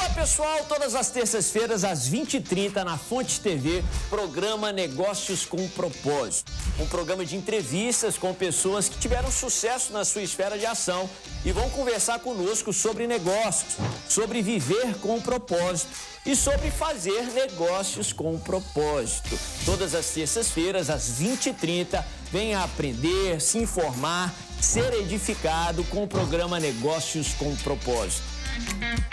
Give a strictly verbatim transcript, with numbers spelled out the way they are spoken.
Pessoal, todas as terças-feiras, às vinte e trinta, na Fonte T V, programa Negócios com Propósito. Um programa de entrevistas com pessoas que tiveram sucesso na sua esfera de ação e vão conversar conosco sobre negócios, sobre viver com propósito e sobre fazer negócios com propósito. Todas as terças-feiras, às vinte e trinta, venha aprender, se informar, ser edificado com o programa Negócios com Propósito.